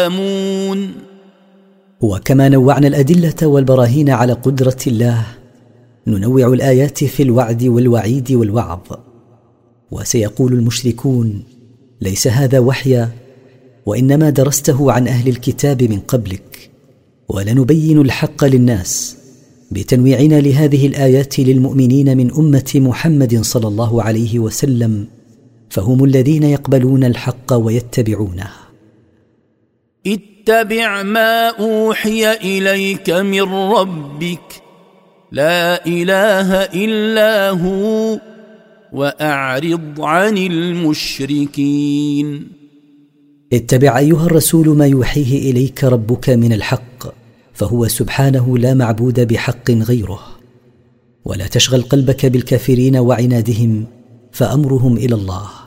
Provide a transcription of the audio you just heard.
يعلمون. وكما نوعنا الأدلة والبراهين على قدرة الله، ننوع الآيات في الوعد والوعيد والوعظ. وسيقول المشركون: ليس هذا وحيا، وإنما درسته عن أهل الكتاب من قبلك. ولنبين الحق للناس بتنويعنا لهذه الآيات للمؤمنين من أمة محمد صلى الله عليه وسلم، فهم الذين يقبلون الحق ويتبعونه. اتبع ما أوحي إليك من ربك، لا إله إلا هو، وأعرض عن المشركين. اتبع أيها الرسول ما يوحيه إليك ربك من الحق، فهو سبحانه لا معبود بحق غيره. ولا تشغل قلبك بالكافرين وعنادهم، فأمرهم إلى الله.